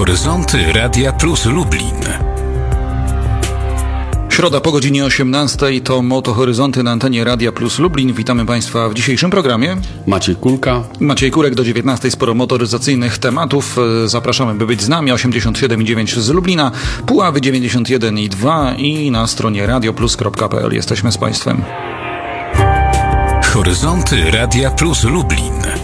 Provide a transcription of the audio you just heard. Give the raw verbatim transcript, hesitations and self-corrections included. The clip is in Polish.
Horyzonty Radia Plus Lublin. Środa po godzinie osiemnastej to Moto Horyzonty na antenie Radia Plus Lublin. Witamy Państwa w dzisiejszym programie. Maciej Kulka. Maciej Kurek, do dziewiętnastej sporo motoryzacyjnych tematów. Zapraszamy, by być z nami. osiemdziesiąt siedem i dziewięć z Lublina, Puławy dziewięćdziesiąt jeden i dwa i na stronie radioplus kropka p l. Jesteśmy z Państwem. Horyzonty Radia Plus Lublin.